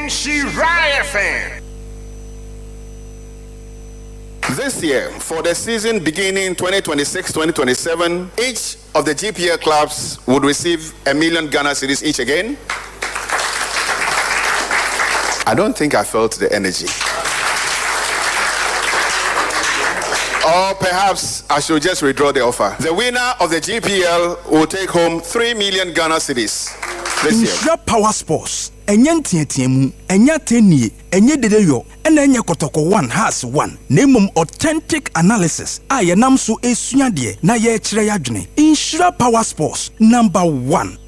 Nshira FM. This year, for the season beginning 2026-2027, each of the GPL clubs would receive $1 million Ghana cedis each again. I don't think I felt the energy. Or perhaps I should just withdraw the offer. The winner of the GPL will take home 3 million Ghana cedis this year. Nshira Power Sports. Enye tietiemu, enye tenie, enye dedeyo, enye kotoko 1 has 1. Nemum authentic analysis. Aye namso esunyadie na ye chire yadwene. Nshira Power Sports #1.